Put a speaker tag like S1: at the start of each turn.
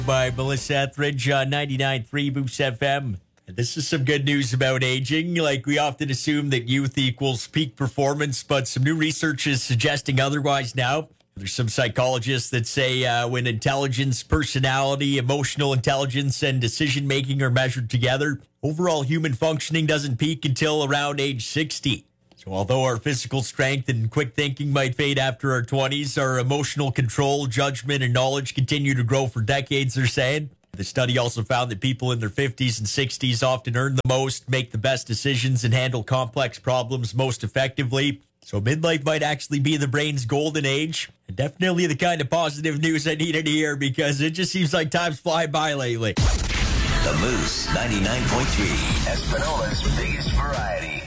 S1: By Melissa Etheridge on 99.3 Boost FM. And this is some good news about aging. Like, we often assume that youth equals peak performance, but some new research is suggesting otherwise now. There's some psychologists that say when intelligence, personality, emotional intelligence, and decision-making are measured together, overall human functioning doesn't peak until around age 60. So although our physical strength and quick thinking might fade after our 20s, our emotional control, judgment, and knowledge continue to grow for decades, they're saying. The study also found that people in their 50s and 60s often earn the most, make the best decisions, and handle complex problems most effectively. So midlife might actually be the brain's golden age. And definitely the kind of positive news I needed to hear, because it just seems like time's flying by lately.
S2: The Moose 99.3, Espanola's biggest variety.